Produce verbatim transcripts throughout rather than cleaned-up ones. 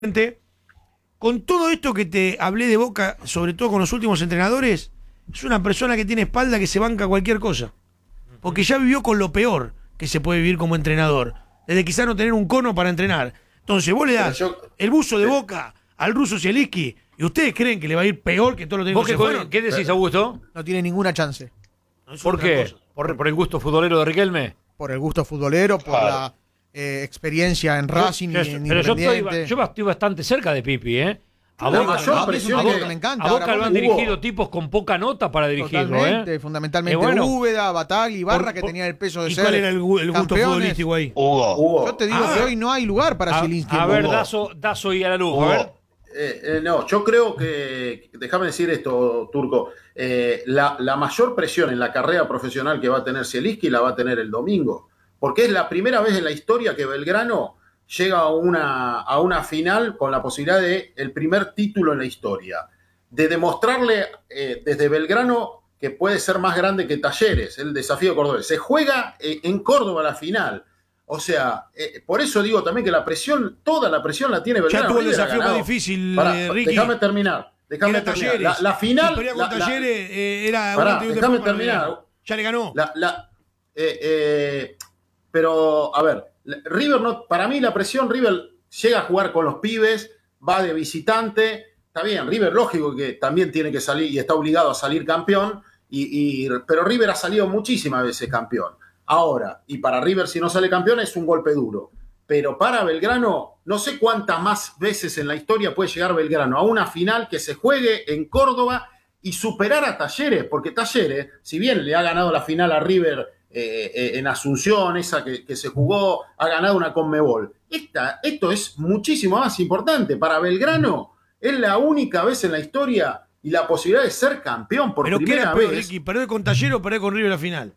Con todo esto que te hablé de Boca, sobre todo con los últimos entrenadores, es una persona que tiene espalda que se banca cualquier cosa. Porque ya vivió con lo peor que se puede vivir como entrenador. Desde quizá no tener un cono para entrenar. Entonces vos le das yo, el buzo de Boca al ruso Zielinski y ustedes creen que le va a ir peor que todos los técnicos que se fueron. ¿Qué decís, Augusto? No tiene ninguna chance. No ¿Por qué? ¿Por, ¿Por el gusto futbolero de Riquelme? Por el gusto futbolero, por claro. la eh, experiencia en Racing yo, y yo, en Pero yo Independiente. estoy, yo estoy bastante cerca de Pipi, ¿eh? A no, Boca, yo, a, a, a Boca, que me encanta. a Boca Ahora, lo han dirigido tipos con poca nota para dirigirlo, Totalmente, ¿eh? fundamentalmente bueno, Úbeda, Bataglia, Ibarra, por, que por, tenía el peso de ¿y ser cuál era el, el gusto campeones? futbolístico ahí? Hugo. Hugo. Yo te digo ah, que hoy no hay lugar para Zielinski. A ver, Hugo. Dazo, Dazo y a la luz, Hugo. a ver. Eh, eh, no, yo creo que, déjame decir esto, Turco, eh, la, la mayor presión en la carrera profesional que va a tener Zielinski la va a tener el domingo, porque es la primera vez en la historia que Belgrano llega a una, a una final con la posibilidad de el primer título en la historia, de demostrarle eh, desde Belgrano que puede ser más grande que Talleres, el desafío cordobés. Se juega eh, en Córdoba la final. O sea, eh, por eso digo también que la presión, toda la presión la tiene Belgrano. Ya tuvo el River desafío más difícil, Pará, eh, Ricky. Déjame terminar. Déjame era terminar. Talleres. La, la final. Si perdía con la, Talleres, la, eh, era pará, un déjame para terminar. Belgrano. Ya le ganó. La, la, eh, eh, pero, a ver, River no, para mí la presión, River llega a jugar con los pibes, va de visitante. Está bien, River lógico que también tiene que salir y está obligado a salir campeón. Y, y, pero River ha salido muchísimas veces campeón. Ahora, y para River si no sale campeón es un golpe duro. Pero para Belgrano, no sé cuántas más veces en la historia puede llegar Belgrano a una final que se juegue en Córdoba y superar a Talleres, porque Talleres, si bien le ha ganado la final a River eh, eh, en Asunción, esa que, que se jugó, ha ganado una Conmebol. Esta, esto es muchísimo más importante. Para Belgrano es la única vez en la historia y la posibilidad de ser campeón por ¿Pero primera qué era peor, vez. Ricky? ¿Perder con Talleres o perder con River la final?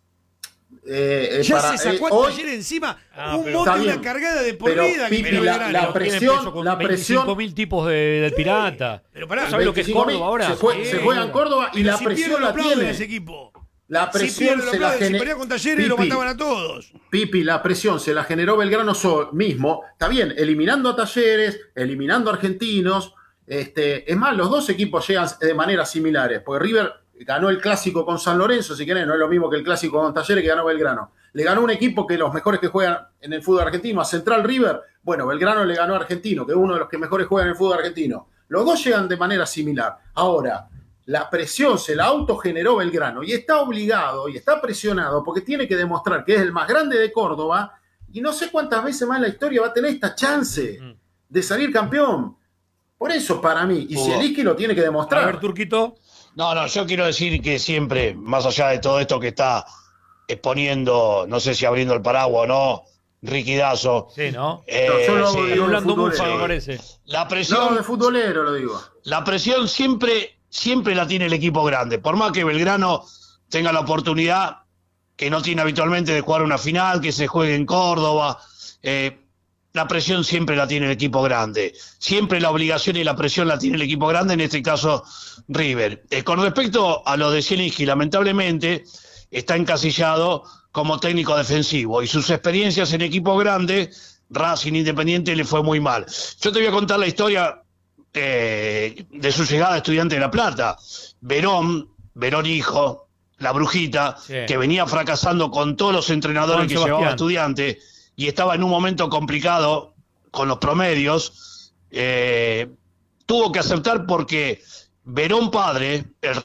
Eh, eh, ya para, se sacó eh, a hoy, Talleres encima ah, un pero, mote y bien, una cargada de por pero, vida. Pipi, que la, Belgrano. la presión, la presión, mil tipos de, del sí, Pirata. Pero pará, ¿sabes lo que es Córdoba ahora? Se, fue, sí, se juega en Córdoba y pero la si presión la tiene. Ese equipo. La presión si pierde, se la genera. genera. Si perdía con Talleres lo mataban a todos. Pipi, la presión se la generó Belgrano sol, mismo. Está bien, eliminando a Talleres, eliminando a Argentinos. Este, es más, los dos equipos llegan de maneras similares, porque River ganó el clásico con San Lorenzo, si querés, no es lo mismo que el clásico con Talleres que ganó Belgrano. Le ganó un equipo que los mejores que juegan en el fútbol argentino, a Central River. Bueno, Belgrano le ganó a Argentino, que es uno de los que mejores juegan en el fútbol argentino. Los dos llegan de manera similar. Ahora, la presión se la autogeneró Belgrano y está obligado y está presionado porque tiene que demostrar que es el más grande de Córdoba y no sé cuántas veces más en la historia va a tener esta chance de salir campeón. Por eso, para mí, y Zielinski lo tiene que demostrar. A ver, Turquito. No, no, yo quiero decir que siempre, más allá de todo esto que está exponiendo, no sé si abriendo el paraguas o no, Ricky Dazo. Sí, ¿no? Eh, no yo lo sí. digo de Mufa, me futbolero. parece. La presión, No, de futbolero lo digo. la presión siempre, siempre la tiene el equipo grande. Por más que Belgrano tenga la oportunidad, que no tiene habitualmente, de jugar una final, que se juegue en Córdoba, eh, la presión siempre la tiene el equipo grande. Siempre la obligación y la presión la tiene el equipo grande, en este caso River. Eh, con respecto a lo de Zielinski, lamentablemente está encasillado como técnico defensivo y sus experiencias en equipo grande, Racing, Independiente, le fue muy mal. Yo te voy a contar la historia eh, de su llegada a Estudiantes de La Plata. Verón, Verón hijo, la brujita, sí, que venía fracasando con todos los entrenadores Juan que Sebastián. Llevaba Estudiantes, y estaba en un momento complicado con los promedios, eh, tuvo que aceptar porque Verón padre, el,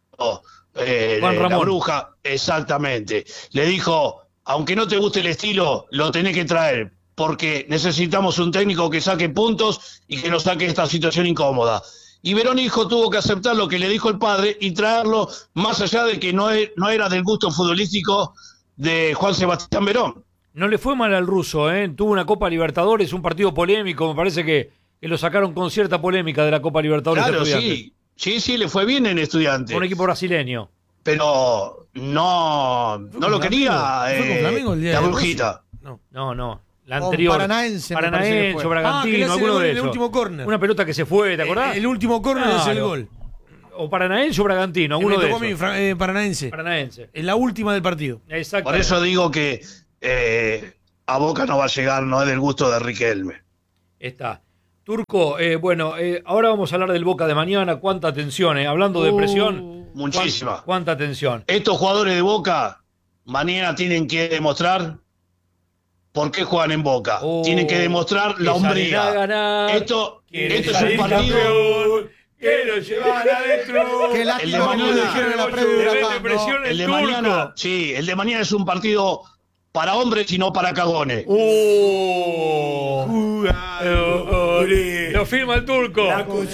eh, la bruja, exactamente, le dijo, aunque no te guste el estilo, lo tenés que traer, porque necesitamos un técnico que saque puntos y que nos saque esta situación incómoda. Y Verón hijo tuvo que aceptar lo que le dijo el padre y traerlo, más allá de que no, es, no era del gusto futbolístico de Juan Sebastián Verón. No le fue mal al ruso, ¿eh? Tuvo una Copa Libertadores, un partido polémico, me parece que, que lo sacaron con cierta polémica de la Copa Libertadores. Claro, sí, sí, sí, le fue bien en Estudiantes. Un equipo brasileño. Pero no, no lo quería eh, la brujita. No, no, no. La anterior. Oh, Paranaense, Paranaense, Bragantino, ah, alguno de esos. esos. El último córner. Una pelota que se fue, ¿te acordás? El, el último córner claro. Es el gol. O Paranaense o Bragantino, alguno de esos. Mi, eh, Paranaense. Paranaense. En la última del partido. Exacto. Por eso digo que eh, a Boca no va a llegar, no es del gusto de Riquelme. Está. Turco, eh, bueno, eh, ahora vamos a hablar del Boca de mañana. Cuánta tensión, eh. Hablando de presión. Muchísima. Cuánta, cuánta tensión. Estos jugadores de Boca mañana tienen que demostrar por qué juegan en Boca. Oh, tienen que demostrar la que salen a hombría. ganar, Esto, quieren esto es un salir partido. campeón, que lo llevan adentro. Qué El lástima de que no mañana- lo dijeron en la Le previa, mete Huracán, ¿no? presión El de Turco. mañana, sí, el de mañana es un partido para hombres y no para cagones. Oh, oh, oh, lo firma el Turco. La cosa